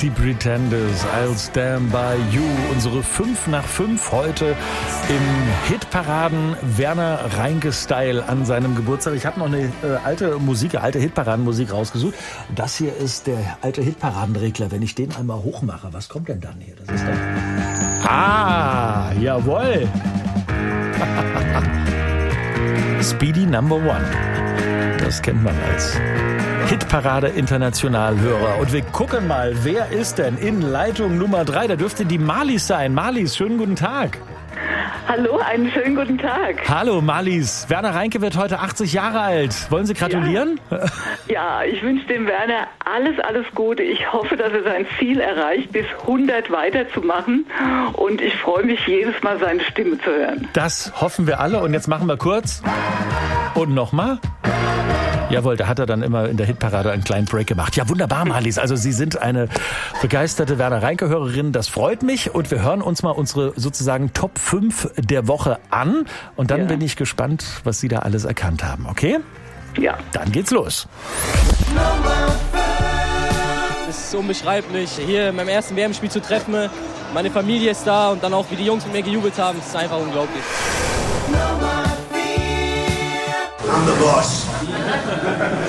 Die Pretenders, I'll Stand By You. Unsere 5 nach 5 heute im Hitparaden Werner Reinke-Style an seinem Geburtstag. Ich habe noch eine alte Hitparadenmusik rausgesucht. Das hier ist der alte Hitparadenregler. Wenn ich den einmal hochmache, was kommt denn dann hier? Das ist dann... Ah, jawohl. Speedy Number One. Das kennt man als Hitparade Internationalhörer. Und wir gucken mal, wer ist denn in Leitung Nummer 3? Da dürfte die Marlies sein. Marlies, schönen guten Tag. Hallo, einen schönen guten Tag. Hallo Marlies. Werner Reinke wird heute 80 Jahre alt. Wollen Sie gratulieren? Ja, ich wünsche dem Werner alles Gute. Ich hoffe, dass er sein Ziel erreicht, bis 100 weiterzumachen. Und ich freue mich jedes Mal, seine Stimme zu hören. Das hoffen wir alle. Und jetzt machen wir kurz. Und nochmal. Jawohl, da hat er dann immer in der Hitparade einen kleinen Break gemacht. Ja, wunderbar, Marlies. Also Sie sind eine begeisterte Werner Reinke-Hörerin. Das freut mich. Und wir hören uns mal unsere sozusagen Top 5 der Woche an. Und dann bin ich gespannt, was Sie da alles erkannt haben. Okay? Ja. Dann geht's los. Es ist unbeschreiblich, hier in meinem ersten WM-Spiel zu treffen. Meine Familie ist da und dann auch, wie die Jungs mit mir gejubelt haben. Es ist einfach unglaublich. I'm the boss.